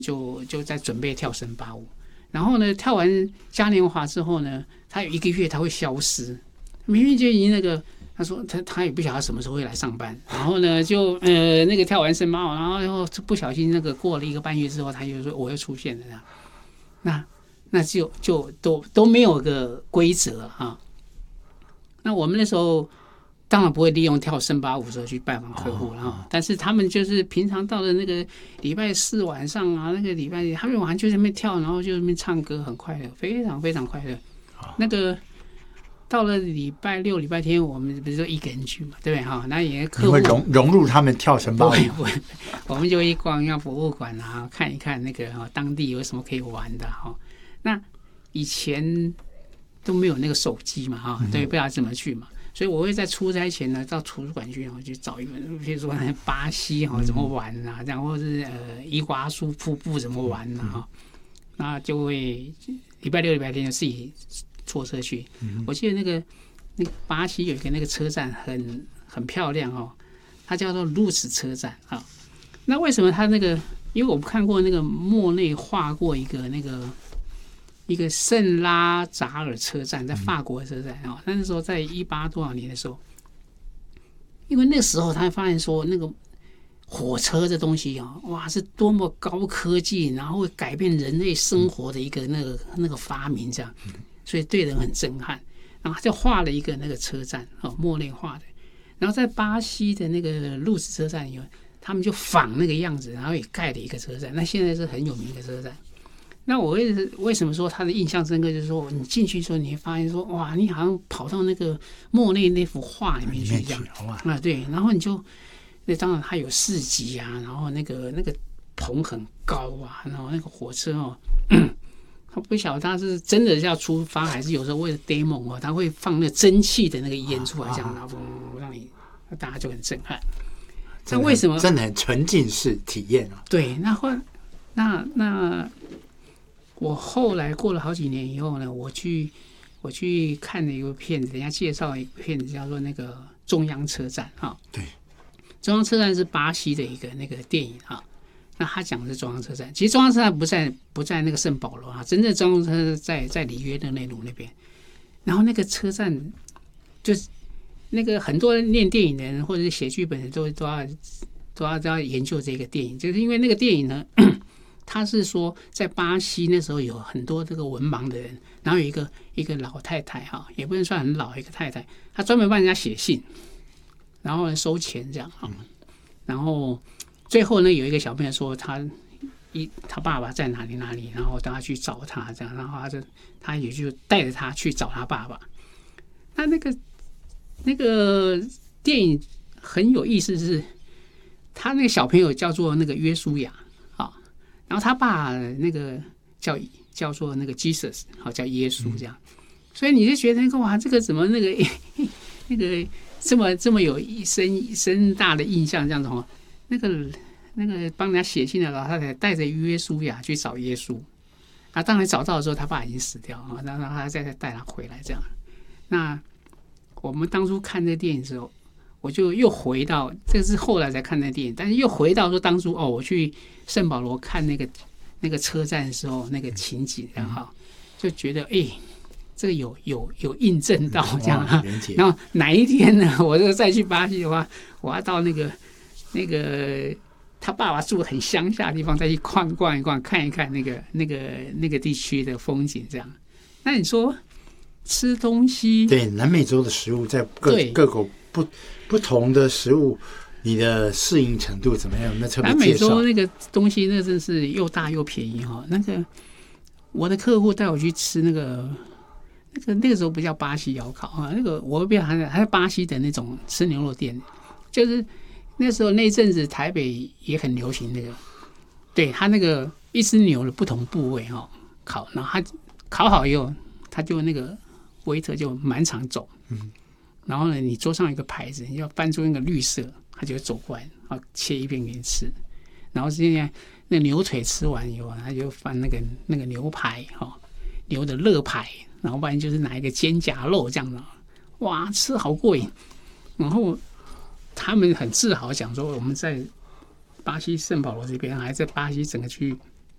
就在准备跳森巴舞。然后呢，跳完嘉年华之后呢，他有1个月他会消失，明明就已经那个。他说他也不晓得什么时候会来上班，然后呢就那个跳完森巴舞，然后不小心那个过了1个半月之后，他就说我又出现了这样，那就都没有个规则啊。那我们那时候当然不会利用跳森巴舞的时候去拜访客户了，但是他们就是平常到了那个礼拜4晚上啊，那个礼拜他们晚上就在那边跳，然后就在那边唱歌，很快乐，非常非常快乐。那个。到了礼拜6、礼拜天，我们不是说1个人去嘛，对不对哈？那也客户你会融入他们跳绳巴舞， 我们就会逛一下博物馆啊，看一看那个当地有什么可以玩的哈。那以前都没有那个手机嘛哈，对，不知道怎么去嘛，所以我会在出差前呢到图书馆去找一本，比如说巴西怎么玩啊，这样或者是伊瓜苏瀑布怎么玩啊哈，那就会礼拜6、礼拜天就自己。坐车去，我记得那个巴西有一个那个车站很漂亮哦，它叫做路斯车站啊。那为什么它那个？因为我们看过那个莫内画过一个圣拉扎尔车站，在法国的车站啊。那时候在18多少年的时候，因为那个时候他发现说那个火车这东西啊，哇，是多么高科技，然后会改变人类生活的一个那个发明这样。所以对人很震撼，然后他就画了一个那个车站，莫内画的。然后在巴西的那个路斯车站以后，他们就仿那个样子，然后也盖了一个车站。那现在是很有名的车站。那我为什么说他的印象深刻？就是说你进去的时候，你会发现说，哇，你好像跑到那个莫内那幅画里面去这样啊，对。然后你就，那当然它有市集啊，然后那个棚很高啊，然后那个火车他不晓得他是真的要出发，还是有时候为了 demo 他会放那蒸汽的那个烟出来，这样然后让你大家就很震撼。那为什么真的很沉浸式体验啊？ 对，那我后来过了好几年以后呢，我去看了一个片子，人家介绍一个片子叫做那个中央车站啊。 对， 中央车站是巴西的一个那个电影啊。那他讲的是中央车站，其实中央车站不在那个圣保罗啊，真正中央车站在里约热内卢那边。然后那个车站就是那个很多念电影的人或者是写剧本的都要研究这个电影，就是因为那个电影呢，他是说在巴西那时候有很多这个文盲的人，然后有一个老太太哈，也不能算很老一个太太，她专门帮人家写信，然后收钱这样哈，然后。最后呢，有一个小朋友说他爸爸在哪里，然后等他去找他，这样，然后他也就带着他去找他爸爸。那个电影很有意思是，他那个小朋友叫做那个约书亚啊，然后他爸那个叫做那个 Jesus 好叫耶稣这样，所以你就觉得哇，这个怎么那个这么有深大的印象这样子哦。那个帮人家写信的老太太带着约书亚去找耶稣，啊，当然找到的时候，他爸已经死掉啊，然后他再带他回来这样。那我们当初看这电影的时候，我就又回到，这是后来才看那电影，但是又回到说当初我去圣保罗看那个车站的时候那个情景，然后就觉得这个有印证到这样啊。然后哪一天呢，我这个再去巴西的话，我要到那个他爸爸住很乡下的地方，再去逛一逛，看一看那个地区的风景，这样。那你说吃东西， 对南美洲的食物，在各国不同的食物，你的适应程度怎么样？有没有特别介绍？ 南美洲那个东西，那真是又大又便宜哈。那个我的客户带我去吃那个时候不叫巴西窑烤啊，那个我不要还在巴西的那种吃牛肉店，就是那时候那阵子台北也很流行那个，对他那个一只牛的不同部位哈烤，然后他烤好以后，他就那个waiter就满场走，然后呢，你桌上有一个牌子，你要翻出那个绿色，他就会走过来，然后切一片给你吃，然后现在那牛腿吃完以后，他就翻那个牛排哈，牛的肋排，然后不然就是拿一个肩胛肉这样的，哇，吃好过瘾。然后他们很自豪讲说，我们在巴西圣保罗这边，还在巴西整个区域